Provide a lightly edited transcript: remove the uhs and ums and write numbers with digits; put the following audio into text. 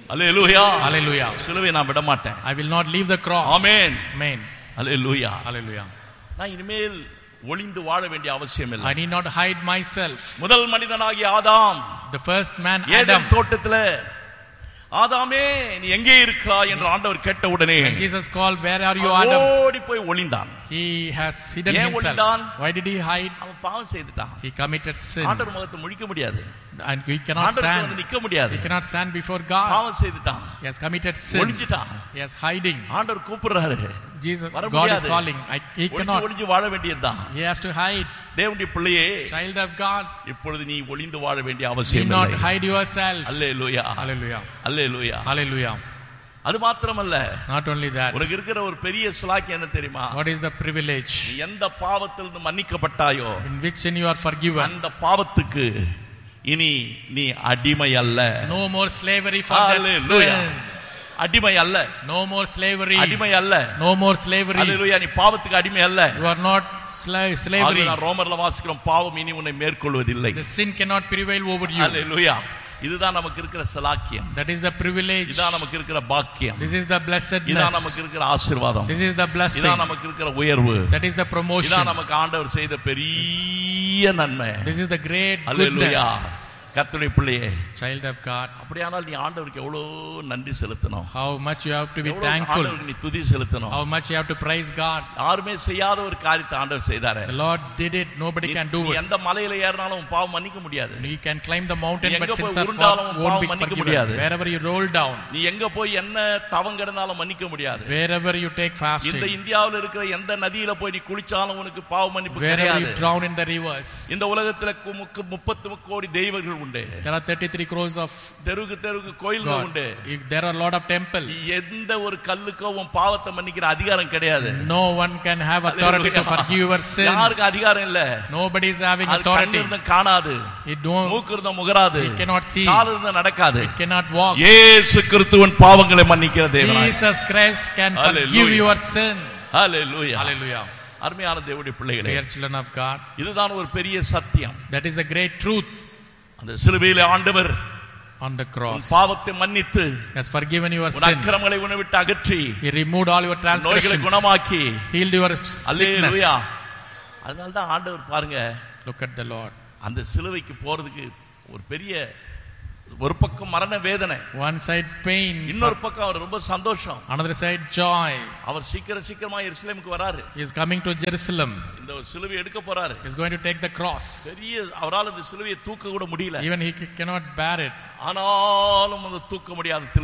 அல்லேலூயா. Hallelujah. சிலுவை நான் விட மாட்டேன். I will not leave the cross. Amen. Amen. Hallelujah. Hallelujah. நான் இனிமேல் ஒளிந்து வாழ வேண்டிய அவசியம் இல்லை. I need not hide myself. முதல் மனிதனாகிய ஆதாம், The first man Adam, Eden தோட்டத்திலே ஆதாமே நீ எங்கே இருக்கிறாய் என்று ஆண்டவர் கேட்ட உடனே and Jesus called, where are you, Adam? ஓடி போய் ஒளிந்தான். He has hidden ஏன் himself. ஒளிந்தான்? Why did he hide? அவன் பாவம் செய்துட்டான். He committed sin, ஆண்டவர் முகத்தை முழிக்க முடியாது. and he cannot ஆண்டவருக்கு வந்து stand. நிக்க முடியாது. He cannot stand before God. பாவம் செய்துட்டான். He has committed sin. ஒளிஞ்சிட்டான். He is hiding. ஆண்டவர் கூப்பிடுறாரு. Jesus, வர God is முடியாது. calling. He cannot. ஒளிஞ்சு வாழ வேண்டியதுதான். He has to hide. தேவனுடைய பிள்ளையே, Child of God, இப்பொழுது நீ ஒளிந்து வாழ வேண்டிய do அவசியம் not இல்லை. hide yourself. அல்லேலூயா. Hallelujah. அல்லேலூயா. Hallelujah. அது மாத்திரமல்ல, Not only that, உனக்கு இருக்கிற ஒரு பெரிய சுலாக்கியம் என்ன தெரியுமா? what is the privilege நீ எந்த பாவத்திலிருந்து மன்னிக்கப்பட்டாயோ in which sin you are forgiven? அந்த பாவத்துக்கு இனி நீ அடிமை அல்ல. No more slavery for that Hallelujah. sin. அடிமை அல்ல. No more slavery. அடிமை அல்ல. No more slavery. அல்லேலூயா. நீ பாவத்துக்கு அடிமை அல்ல. You are not slavery. நான் ரோமர்ல வாசிக்கிறோம், பாவம் இனி உன்னை மேற்கொள்வதில்லை. The sin cannot prevail over you. அல்லேலூயா. இதுதான் நமக்கு இருக்கிற சலாக்கியம். That is the privilege. இதுதான் நமக்கு இருக்கிற பாக்கியம். This is the blessedness. இதுதான் நமக்கு இருக்கிற ஆசீர்வாதம். This is the blessing. இதுதான் நமக்கு இருக்கிற உயர்வு. That is the promotion. இதுதான் நமக்கு ஆண்டவர் செய்த பெரிய நன்மை. This is the great hallelujah. goodness. கர்த்தருடைய பிள்ளையே, Child of God, அப்படியானால் நீ ஆண்டவருக்கு எவ்வளவு நன்றி செலுத்தணும். how much you have to be எவ்வளவு thankful. ஆண்டவருக்கு நீ துதி செலுத்தணும். How much you have to praise God. யாருமே செய்யாத ஒரு காரியத்தை ஆண்டவர் செய்தாரே. The Lord did it. Nobody can do நீ it. எந்த மலையில ஏறினாலும் உன் பாவம் மன்னிக்க முடியாது. You can climb the mountain, நீ but எங்க sins போய் are உருண்டாலும் won't பாவம் be மன்னிக்க forgiven. முடியாது. Wherever you roll down, நீ எங்க போய் என்ன தவம் கிடந்தாலும் மன்னிக்க முடியாது. wherever you take இந்த fasting, இந்தியாவில் இருக்கிற எந்த நதியில போய் நீ குளிச்சாலும் உனக்கு பாவ மன்னிப்பு wherever கிடையாது. you drown in the rivers. இந்த உலகத்துல 30 கோடி தெய்வங்கள் உண்டு. There are 33 crores of தெருக்கு கோயில்கள் உண்டு. There are a lot of temples. எந்த ஒரு கல்லுக்கோ உன் பாவத்தை மன்னிக்கிற அதிகாரம் கிடையாது. No one can have authority to forgive your sin. யாருக்கு அதிகாரம் இல்ல. Nobody is having அது authority. கண்ணு இருந்தா காணாது. It don't. மூக்கு இருந்தா முகராது. It cannot see. கால் இருந்தா நடக்காது. It cannot walk. இயேசு கிறிஸ்துவின் பாவங்களை மன்னிக்கிற தேவனாய். Jesus Christ can forgive your sin. Hallelujah. Hallelujah. அருமையான தேவனுடைய பிள்ளைகளே, Dear children of God, இதுதான் ஒரு பெரிய சத்தியம். that is the great truth. அந்த சிலுவையிலே ஆண்டவர் on the cross பாவத்தை மன்னித்து has forgiven your உன் sin. அக்கிரமங்களை உன்னை விட்டு அகற்றி He removed all your நோய்களை transgressions, குணமாக்கி healed your sickness. அல்லேலூயா. அதனால தான் ஆண்டவர் பாருங்க, Look at the Lord. அந்த சிலுவைக்கு போறதுக்கு ஒரு பெரிய ஒரு பக்கம் மரண வேதனை, One side pain, இன்னொரு பக்கம் அவர் ரொம்ப சந்தோஷம். another side joy. அவர் சீக்கிரமா எருசலேமுக்கு வராரு. He is coming to Jerusalem. இந்த சிலுவை எடுக்க போறாரு. He is going to take the cross. பெரிய அவரால் இந்த சிலுவையை தூக்க கூட முடியல. Even he cannot bear it. ஆனாலும் அந்த தூக்க முடியாத